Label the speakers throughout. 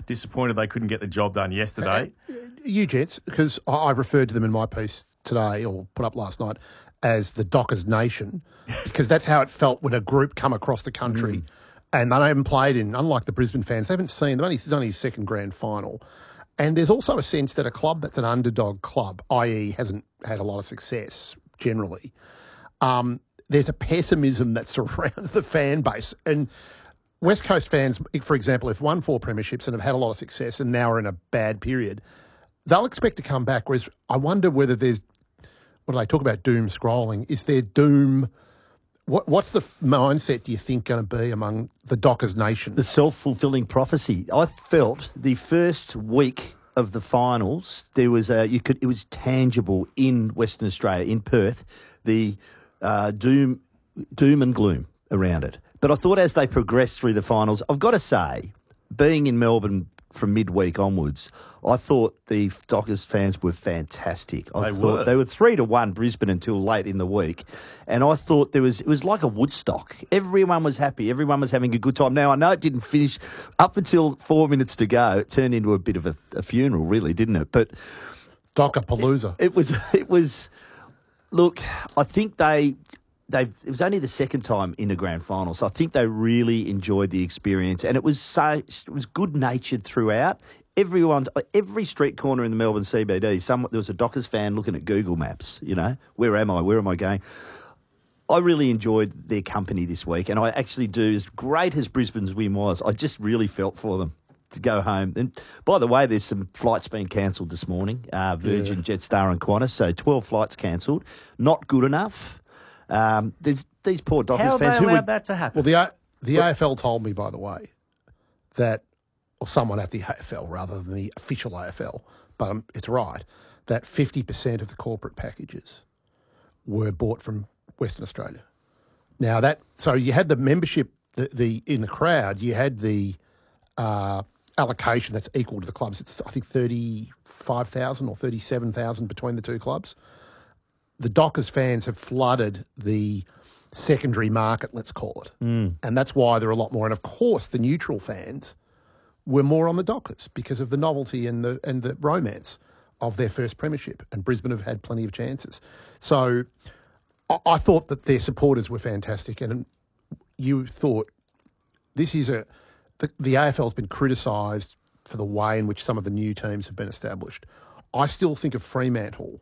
Speaker 1: disappointed they couldn't get the job done yesterday.
Speaker 2: You gents, because I referred to them in my piece today, or put up last night, as the Dockers Nation, because that's how it felt when a group come across the country and they haven't played in, unlike the Brisbane fans, they haven't seen, it's only his second grand final. And there's also a sense that a club that's an underdog club, i.e. hasn't had a lot of success generally, there's a pessimism that surrounds the fan base. And West Coast fans, for example, have won 4 premierships and have had a lot of success and now are in a bad period, they'll expect to come back. Whereas I wonder whether there's, what do they talk about, doom scrolling? Is there doom? What's the mindset, do you think, going to be among the Dockers Nation?
Speaker 3: The self-fulfilling prophecy. I felt the first week of the finals, there was it was tangible in Western Australia, in Perth, the doom and gloom around it. But I thought as they progressed through the finals, I've got to say, being in Melbourne from midweek onwards, I thought the Dockers fans were fantastic. I thought they were 3-1 Brisbane until late in the week, and I thought it was like a Woodstock. Everyone was happy. Everyone was having a good time. Now I know it didn't finish up until 4 minutes to go. It turned into a bit of a funeral, really, didn't it? But
Speaker 2: Docker-palooza.
Speaker 3: It was. Look, I think it was only the second time in the grand final, so I think they really enjoyed the experience, and it was good natured throughout. Every street corner in the Melbourne CBD, there was a Dockers fan looking at Google Maps. You know, where am I? Where am I going? I really enjoyed their company this week, and I actually do. As great as Brisbane's win was, I just really felt for them to go home. And by the way, there's some flights being cancelled this morning, Virgin, Jetstar and Qantas, so 12 flights cancelled. Not good enough. There's these poor Dockers
Speaker 1: How
Speaker 3: fans
Speaker 1: who allowed that to happen?
Speaker 2: Well, the AFL told me, by the way, that, or someone at the AFL rather than the official AFL, but it's right, that 50% of the corporate packages were bought from Western Australia. Now so you had the membership, in the crowd, you had the allocation that's equal to the clubs. It's, I think, 35,000 or 37,000 between the two clubs. The Dockers fans have flooded the secondary market, let's call it. And that's why there are a lot more. And, of course, the neutral fans were more on the Dockers because of the novelty and the romance of their first premiership. And Brisbane have had plenty of chances. So I thought that their supporters were fantastic. And you thought this is the AFL has been criticised for the way in which some of the new teams have been established. I still think of Fremantle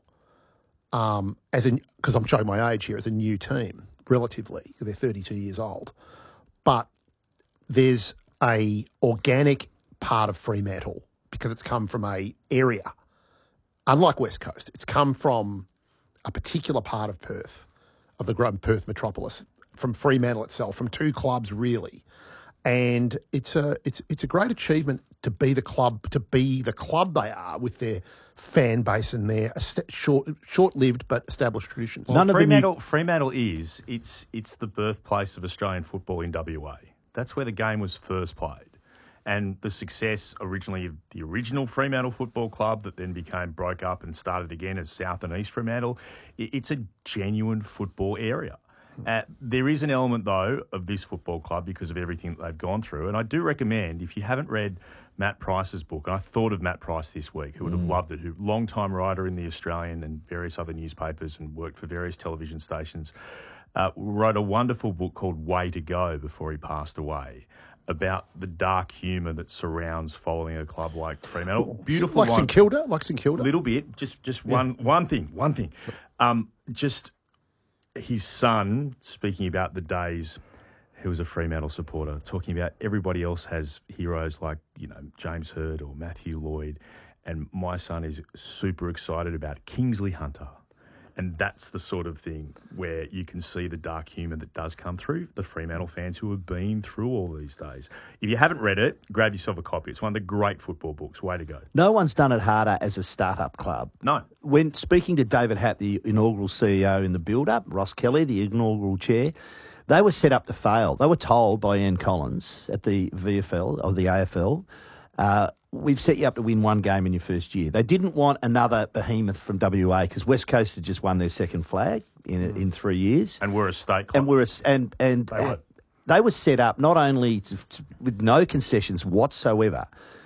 Speaker 2: because I'm showing my age here, as a new team, relatively, because they're 32 years old. But there's a organic part of Fremantle because it's come from a area, unlike West Coast. It's come from a particular part of Perth, of the Perth metropolis, from Fremantle itself, from two clubs really. And it's a great achievement to be the club they are with their fan base and their short-lived but established traditions.
Speaker 1: Well, Fremantle is it's the birthplace of Australian football in WA. That's where the game was first played. And the success originally of the original Fremantle Football Club that then broke up and started again as South and East Fremantle, it's a genuine football area. There is an element, though, of this football club because of everything that they've gone through. And I do recommend, if you haven't read Matt Price's book, and I thought of Matt Price this week, who would have loved it, who long-time writer in The Australian and various other newspapers and worked for various television stations, wrote a wonderful book called Way to Go before he passed away, about the dark humour that surrounds following a club like Fremantle. Beautiful
Speaker 2: like St Kilda? Like St Kilda?
Speaker 1: A little bit. Just one thing. Just his son, speaking about the days he was a Fremantle supporter, talking about everybody else has heroes like, James Hird or Matthew Lloyd, and my son is super excited about Kingsley Hunter. And that's the sort of thing where you can see the dark humour that does come through the Fremantle fans who have been through all these days. If you haven't read it, grab yourself a copy. It's one of the great football books. Way to go.
Speaker 3: No one's done it harder as a start-up club.
Speaker 1: No.
Speaker 3: When speaking to David Hatt, the inaugural CEO in the build-up, Ross Kelly, the inaugural chair, they were set up to fail. They were told by Ian Collins at the VFL, or the AFL, we've set you up to win one game in your first year. They didn't want another behemoth from WA because West Coast had just won their second flag in 3 years.
Speaker 1: And we're a state club.
Speaker 3: And they were set up not only with no concessions whatsoever